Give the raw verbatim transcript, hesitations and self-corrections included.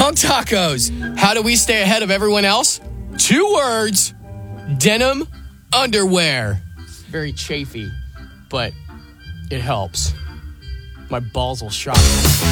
Skunk tacos. How do we stay ahead of everyone else? Two words. Denim underwear. Very chafy, but it helps. My balls will shock me.